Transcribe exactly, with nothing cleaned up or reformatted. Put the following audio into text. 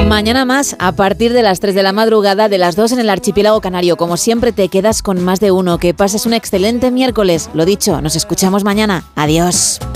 Mañana más, a partir de las tres de la madrugada, de las dos en el archipiélago canario. Como siempre, te quedas con Más de Uno. Que pases un excelente miércoles. Lo dicho, nos escuchamos mañana. Adiós.